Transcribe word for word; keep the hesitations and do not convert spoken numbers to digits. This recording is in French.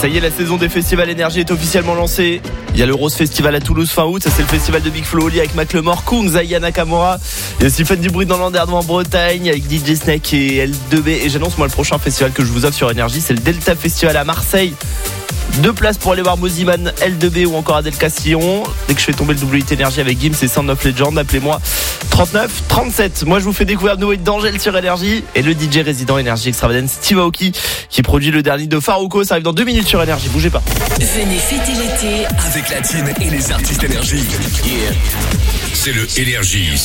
Ça y est, la saison des festivals énergie est officiellement lancée. Il y a le Rose Festival à Toulouse fin août. Ça, c'est le festival de Big Flo Oli avec Macklemore, Kungs, Aya Nakamura. Il y a aussi Fête du bruit dans Landerneau en Bretagne avec D J Snake et L deux B. Et j'annonce moi le prochain festival que je vous offre sur énergie, c'est le Delta Festival à Marseille. Deux places pour aller voir Moziman, L deux B ou encore Adèle Castillon. Dès que je fais tomber le W I T Énergie avec Gims et Sound of Legend, appelez-moi trente-neuf trente-sept. Moi je vous fais découvrir le nouveau hit d'Angèle sur Énergie et le D J résident Énergie Extravagance Steve Aoki qui produit le dernier de Farouko. Ça arrive dans deux minutes sur Énergie, bougez pas. Venez fêter l'été avec la team et les artistes Énergie. Yeah. C'est le Énergie